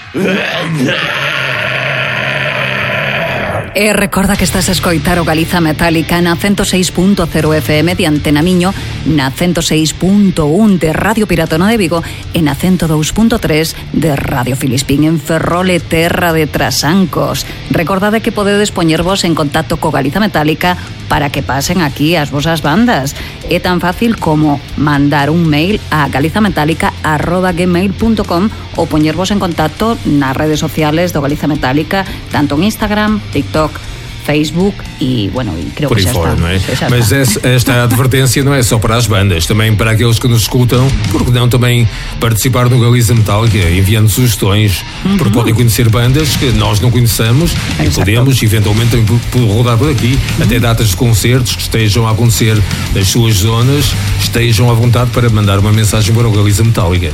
E recorda que estás a escoitar o Galiza Metálica na 106.0 FM de Antena Miño, na 106.1 de Radio Piratona de Vigo e na 102.3 de Radio Filispín en Ferrol e Terra de Trasancos. Recordade que podedes poñervos en contacto co Galiza Metálica para que pasen aquí as vosas bandas. É tan fácil como mandar un mail a galizametálica@gmail.com ou poñervos en contacto nas redes sociales do Galiza Metálica, tanto en Instagram, TikTok, Facebook e, bueno, creo por que aí já fora, está. não é? Já Mas esta advertência não é só para as bandas, também para aqueles que nos escutam, porque não também participar no Galiza Metálica, enviando sugestões, porque podem conhecer bandas que nós não conheçamos e podemos, eventualmente, rodar por aqui, até datas de concertos que estejam a acontecer nas suas zonas, estejam à vontade para mandar uma mensagem para o Galiza Metálica.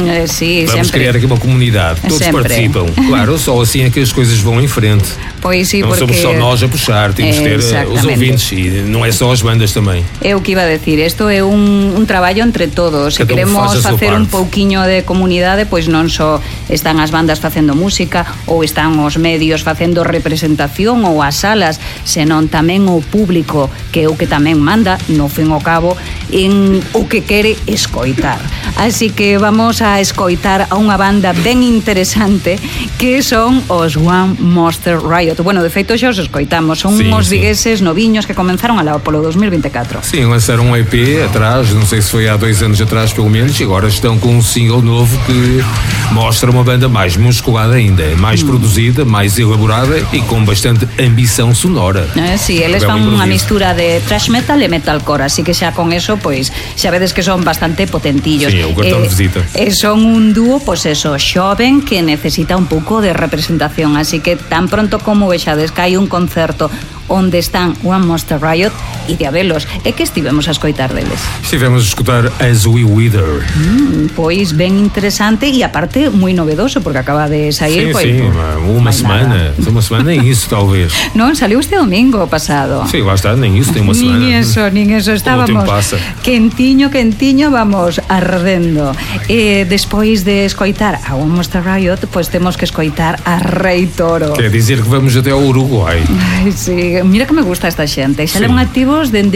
Sí, Vamos sempre. criar aqui uma comunidade, todos Sempre. participam. Claro, só assim é que as coisas vão em frente. Pois sí, não porque somos só nós a puxar, temos que ter os ouvintes e não é só as bandas também. É o que iba a decir, isto é un traballo entre todos. Se queremos facer un pouquiño de comunidade, pois non só están as bandas facendo música ou están os medios facendo representación ou as salas, senón tamén o público, que é o que tamén manda, no fin ao cabo, en o que quere escoitar. Así que vamos a escoitar a unha banda ben interesante que son os One Monster Riot. Bueno, de feito xa os escoitamos, son uns vigueses noviños que comenzaron alá polo 2024. Sim, lançaram um EP atrás, não sei se foi há 2 anos atrás pelo menos, e agora estão com um single novo que mostra uma banda mais musculada ainda, mais produzida, mais elaborada e com bastante ambição sonora. Sí, eles fan unha mistura de thrash metal e metalcore, así que xa con eso, pois, xa vedes que son bastante potentillos. Sí, o cartón de visita. Son un dúo, pois eso, xoven que necesita un pouco de representación, así que tan pronto como vexades que hai un concerto onde están One Monster Riot e de habelos, é que estivemos a escoitar deles. Estivemos a escutar As We Wither. Pois ben interesante e aparte moi novedoso, porque acaba de sair. Sim, uma semana e isso talvez. Non, saliu este domingo pasado. Sim, lá está, nem isso, tem uma semana. Nin eso, estábamos quentiño, vamos ardendo. E despois de escoitar a One Monster Riot, pois temos que escoitar a Rei Toro. Quer dizer que vamos até ao Uruguai. Ai, sí, mira que me gusta esta xente. Xa levan activos desde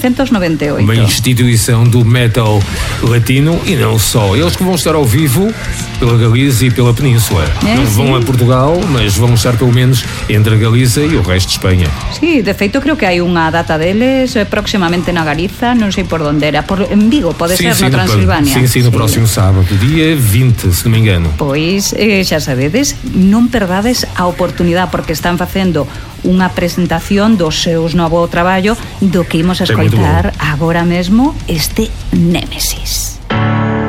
1998. Uma instituição do metal latino e não só. Eles que vão estar ao vivo pela Galiza e pela Península. Não vão a Portugal, mas vão estar pelo menos entre a Galiza e o resto de Espanha. Sí, de feito creo que hai unha data deles próximamente na Galiza, non sei por onde era, en Vigo, pode ser, no Transilvania. Sim, no próximo sábado, dia 20, se non me engano. Pois, xa sabedes, non perdades a oportunidade porque están facendo unha presentación do seus novo traballo do que imos a escoitar agora mesmo, este Némesis.